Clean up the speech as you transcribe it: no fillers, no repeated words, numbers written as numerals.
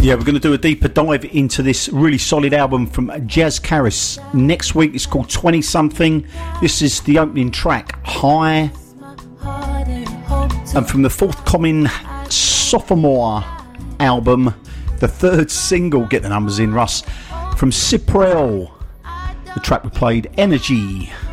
Yeah, we're going to do a deeper dive into this really solid album from Jazz Karis. Next week it's called 20 Something. This is the opening track, High. And from the forthcoming sophomore album, the third single, get the numbers in, Russ, from Cyprel, the track we played, Energy.